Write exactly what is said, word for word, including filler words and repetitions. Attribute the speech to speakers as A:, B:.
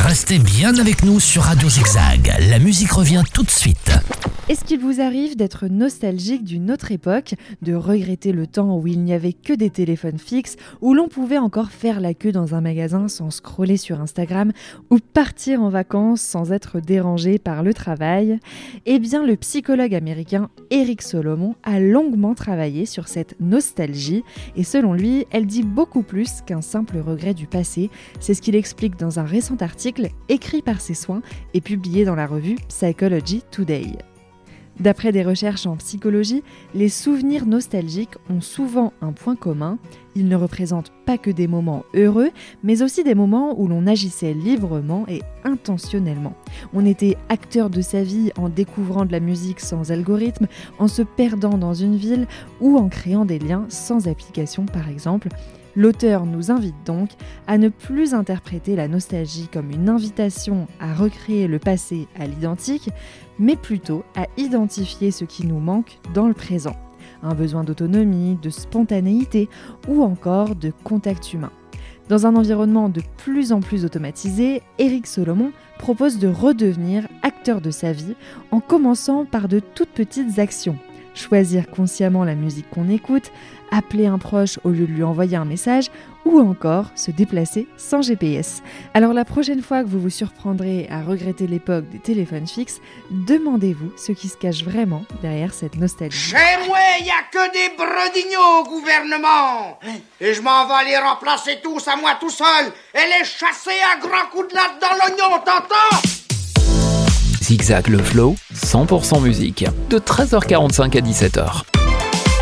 A: Restez bien avec nous sur Radio Zigzag. La musique revient tout de suite.
B: Est-ce qu'il vous arrive d'être nostalgique d'une autre époque, de regretter le temps où il n'y avait que des téléphones fixes, où l'on pouvait encore faire la queue dans un magasin sans scroller sur Instagram, ou partir en vacances sans être dérangé par le travail ? Eh bien, le psychologue américain Eric Solomon a longuement travaillé sur cette nostalgie, et selon lui, elle dit beaucoup plus qu'un simple regret du passé. C'est ce qu'il explique dans un récent article écrit par ses soins et publié dans la revue Psychology Today. D'après des recherches en psychologie, les souvenirs nostalgiques ont souvent un point commun. Ils ne représentent pas que des moments heureux, mais aussi des moments où l'on agissait librement et intentionnellement. On était acteur de sa vie en découvrant de la musique sans algorithme, en se perdant dans une ville ou en créant des liens sans application par exemple. L'auteur nous invite donc à ne plus interpréter la nostalgie comme une invitation à recréer le passé à l'identique, mais plutôt à identifier ce qui nous manque dans le présent. Un besoin d'autonomie, de spontanéité ou encore de contact humain. Dans un environnement de plus en plus automatisé, Eric Solomon propose de redevenir acteur de sa vie en commençant par de toutes petites actions. Choisir consciemment la musique qu'on écoute, appeler un proche au lieu de lui envoyer un message ou encore se déplacer sans G P S. Alors la prochaine fois que vous vous surprendrez à regretter l'époque des téléphones fixes, demandez-vous ce qui se cache vraiment derrière cette nostalgie.
C: Chez moi, il n'y a que des bredignots au gouvernement. Et je m'en vais les remplacer tous à moi tout seul et les chasser à grands coups de latte dans l'oignon, t'entends ?
D: Zigzag le flow, cent pour cent musique, de treize heures quarante-cinq à dix-sept heures.